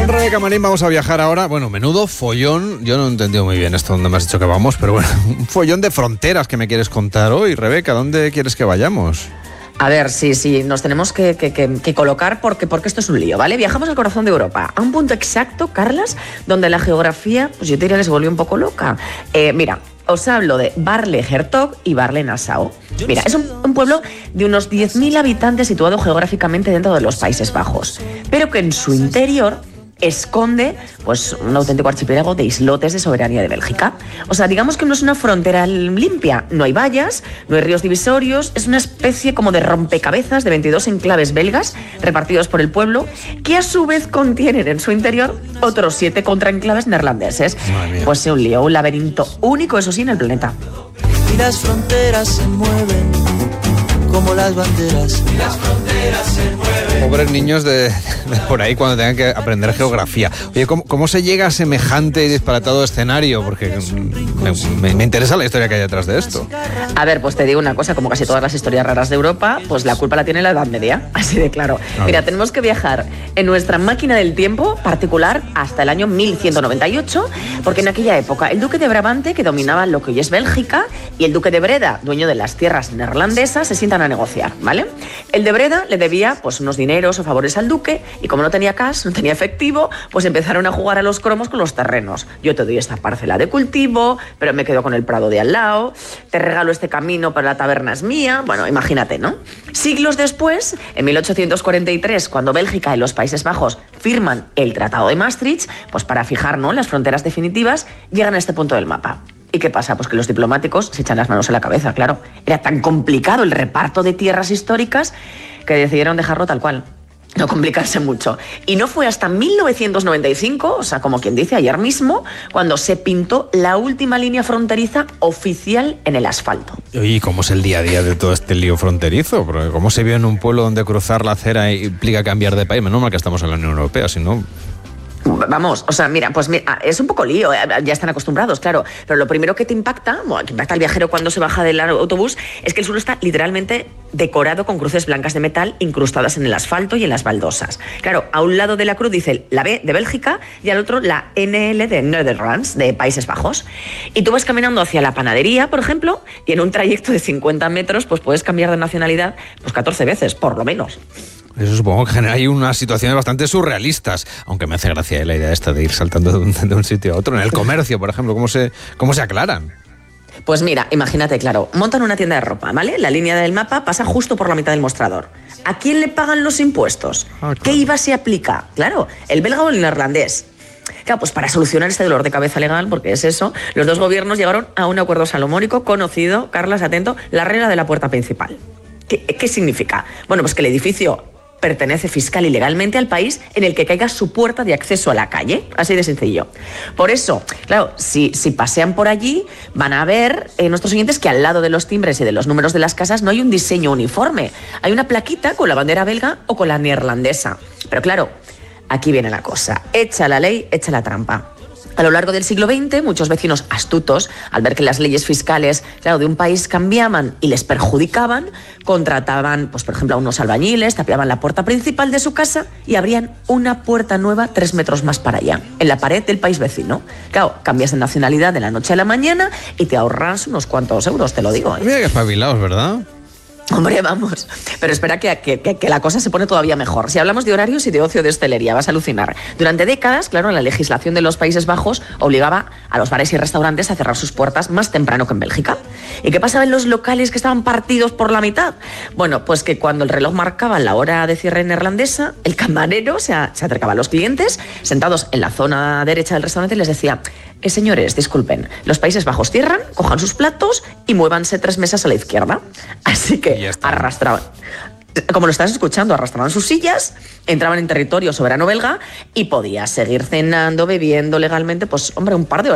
Con Rebeca Marín vamos a viajar ahora. Bueno, menudo follón. Yo no he entendido muy bien esto donde me has dicho que vamos, pero bueno, un follón de fronteras que me quieres contar hoy. Rebeca, ¿dónde quieres que vayamos? A ver, sí, nos tenemos que colocar porque esto es un lío, ¿vale? Viajamos al corazón de Europa, a un punto exacto, Carlas, donde la geografía, pues yo te diría que se volvió un poco loca. Mira, os hablo de Barle-Hertog y Barle-Nassau. Mira, es un pueblo de unos 10.000 habitantes situado geográficamente dentro de los Países Bajos, pero que en su interior esconde pues un auténtico archipiélago de islotes de soberanía de Bélgica. O sea, digamos que no es una frontera limpia, no hay vallas, no hay ríos divisorios, es una especie como de rompecabezas de 22 enclaves belgas repartidos por el pueblo, que a su vez contienen en su interior otros 7 contraenclaves neerlandeses. Pues un lío, un laberinto único, eso sí, en el planeta. Y las fronteras se mueven como las banderas. Y las fronteras se mueven. Pobres niños de por ahí cuando tengan que aprender geografía. Oye, ¿cómo se llega a semejante y disparatado escenario? Porque me interesa la historia que hay detrás de esto. A ver, pues te digo una cosa, como casi todas las historias raras de Europa, pues la culpa la tiene la Edad Media, así de claro. Mira, tenemos que viajar en nuestra máquina del tiempo particular hasta el año 1198, porque en aquella época el duque de Brabante, que dominaba lo que hoy es Bélgica, y el duque de Breda, dueño de las tierras neerlandesas, se sientan a negociar, ¿vale? El de Breda le debía pues unos dineros o favores al duque, y como no tenía cash, no tenía efectivo, pues empezaron a jugar a los cromos con los terrenos. Yo te doy esta parcela de cultivo, pero me quedo con el prado de al lado, te regalo este camino, pero la taberna es mía. Bueno, imagínate, ¿no? Siglos después, en 1843, cuando Bélgica y los Países Bajos firman el Tratado de Maastricht, pues para fijar, ¿no?, las fronteras definitivas, llegan a este punto del mapa. ¿Y qué pasa? Pues que los diplomáticos se echan las manos a la cabeza, claro. Era tan complicado el reparto de tierras históricas que decidieron dejarlo tal cual. No complicarse mucho. Y no fue hasta 1995, o sea, como quien dice, ayer mismo, cuando se pintó la última línea fronteriza oficial en el asfalto. ¿Y cómo es el día a día de todo este lío fronterizo? Porque ¿cómo se vio en un pueblo donde cruzar la acera implica cambiar de país? Menos mal que estamos en la Unión Europea, si no... Vamos, o sea, mira, es un poco lío, ya están acostumbrados, claro, pero lo primero que te impacta, bueno, que impacta al viajero cuando se baja del autobús, es que el suelo está literalmente decorado con cruces blancas de metal incrustadas en el asfalto y en las baldosas. Claro, a un lado de la cruz dice la B de Bélgica y al otro la NL de Netherlands, de Países Bajos. Y tú vas caminando hacia la panadería, por ejemplo, y en un trayecto de 50 metros, pues puedes cambiar de nacionalidad pues 14 veces, por lo menos. Eso supongo que genera ahí unas situaciones bastante surrealistas, aunque me hace gracia la idea esta de ir saltando de un sitio a otro. En el comercio, por ejemplo, ¿cómo se aclaran? Pues mira, imagínate, claro, montan una tienda de ropa, ¿vale? La línea del mapa pasa justo por la mitad del mostrador. ¿A quién le pagan los impuestos? Claro. ¿Qué IVA se aplica? Claro, ¿el belga o el neerlandés? Claro, pues para solucionar este dolor de cabeza legal, porque es eso, los dos gobiernos llegaron a un acuerdo salomónico conocido, Carlas, atento, la regla de la puerta principal. ¿Qué significa? Bueno, pues que el edificio pertenece fiscal y legalmente al país en el que caiga su puerta de acceso a la calle, así de sencillo. Por eso, claro, si pasean por allí, van a ver nuestros oyentes que al lado de los timbres y de los números de las casas no hay un diseño uniforme. Hay una plaquita con la bandera belga o con la neerlandesa. Pero claro, aquí viene la cosa. Echa la ley, echa la trampa. A lo largo del siglo XX, muchos vecinos astutos, al ver que las leyes fiscales, claro, de un país cambiaban y les perjudicaban, contrataban, pues por ejemplo, a unos albañiles, tapiaban la puerta principal de su casa y abrían una puerta nueva 3 metros más para allá, en la pared del país vecino. Claro, cambias de nacionalidad de la noche a la mañana y te ahorras unos cuantos euros, te lo digo. Mira que espabilados, ¿verdad? Hombre, vamos. Pero espera que la cosa se pone todavía mejor. Si hablamos de horarios y de ocio de hostelería, vas a alucinar. Durante décadas, claro, la legislación de los Países Bajos obligaba a los bares y restaurantes a cerrar sus puertas más temprano que en Bélgica. ¿Y qué pasaba en los locales que estaban partidos por la mitad? Bueno, pues que cuando el reloj marcaba la hora de cierre neerlandesa, el camarero se acercaba a los clientes, sentados en la zona derecha del restaurante, y les decía: señores, disculpen, los Países Bajos cierran, cojan sus platos y muévanse 3 mesas a la izquierda. Así que arrastraban, como lo estás escuchando, arrastraban sus sillas, entraban en territorio soberano belga y podías seguir cenando, bebiendo legalmente, pues hombre, un par de horas.